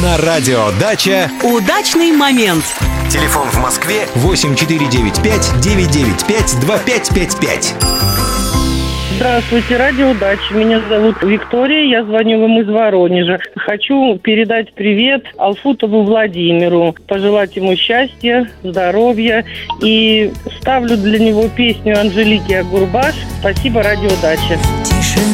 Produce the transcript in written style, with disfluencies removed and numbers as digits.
На радио «Дача» удачный момент. Телефон в Москве 8495-995-2555. Здравствуйте, радио «Дача». Меня зовут Виктория, я звоню вам из Воронежа. Хочу передать привет Алфутову Владимиру, пожелать ему счастья, здоровья. И ставлю для него песню Анжелики Агурбаш «Спасибо, радио «Дача».